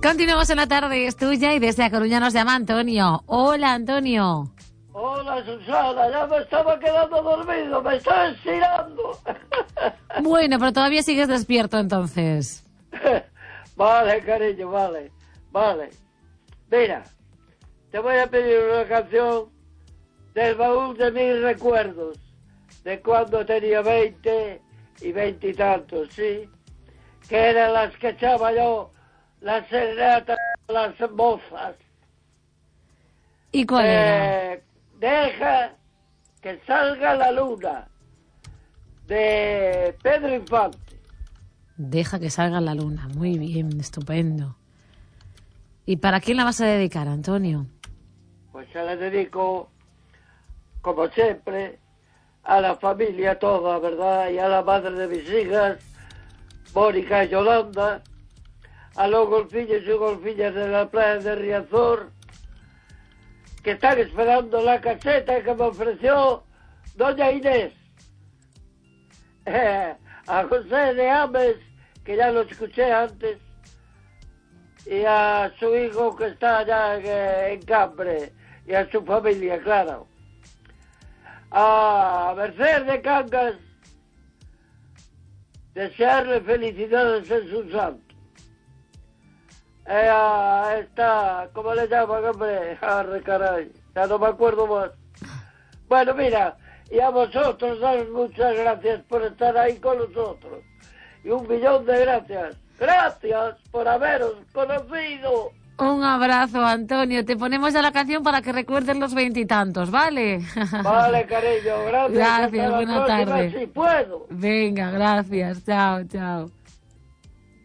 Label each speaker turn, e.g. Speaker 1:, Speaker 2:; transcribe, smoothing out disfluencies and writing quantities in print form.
Speaker 1: Continuamos en la tarde, es tuya y desde A Coruña nos llama Antonio. Hola, Antonio.
Speaker 2: Hola, Susana, ya me estaba quedando dormido, me estoy estirando.
Speaker 1: Bueno, pero todavía sigues despierto entonces.
Speaker 2: Vale, cariño, vale. Mira, te voy a pedir una canción del baúl de mis recuerdos, de cuando tenía 20 y 20 y tantos, ¿sí? Que eran las que echaba yo, las serenatas, las mozas.
Speaker 1: ¿Y cuál era?
Speaker 2: Deja que salga la luna, de Pedro Infante.
Speaker 1: Deja que salga la luna. Muy bien, estupendo. ¿Y para quién la vas a dedicar, Antonio?
Speaker 2: Pues se la dedico, como siempre, a la familia toda, ¿verdad? Y a la madre de mis hijas, Mónica y Yolanda, a los golfillos y golfillas de la playa de Riazor, que están esperando la caseta que me ofreció doña Inés. A José de Ames, que ya lo escuché antes, y a su hijo que está allá en Cambre, y a su familia, claro. A Mercedes de Cangas, desearle felicidades en su santo. A esta, ¿cómo le llaman, hombre? Arre, caray, ya no me acuerdo más. Bueno, mira, y a vosotros, daros muchas gracias por estar ahí con nosotros. Y 1.000.000 de gracias. Gracias por haberos conocido.
Speaker 1: Un abrazo, Antonio. Te ponemos ya la canción para que recuerdes los 20 y tantos, ¿vale?
Speaker 2: Vale, cariño, gracias.
Speaker 1: Gracias, buena tarde.
Speaker 2: Si puedo.
Speaker 1: Venga, gracias. Chao, chao.